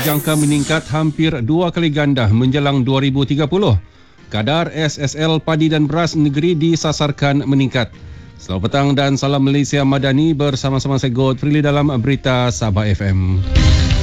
dijangka meningkat hampir 2 kali ganda menjelang 2030. Kadar SSL padi dan beras negeri disasarkan meningkat. Selamat petang dan salam Malaysia Madani, bersama-sama saya God Frili dalam Berita Sabah FM.